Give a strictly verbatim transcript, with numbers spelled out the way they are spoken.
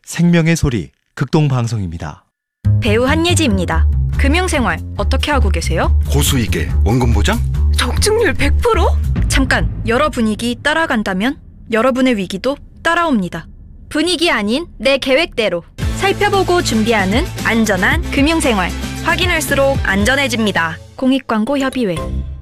생명의 소리 극동방송입니다. 배우 한예지입니다. 금융생활 어떻게 하고 계세요? 고수익에 원금 보장? 적중률 백 퍼센트? 잠깐, 여러 분위기 따라간다면 여러분의 위기도 따라옵니다. 분위기 아닌 내 계획대로 살펴보고 준비하는 안전한 금융생활. 확인할수록 안전해집니다. 공익광고협의회.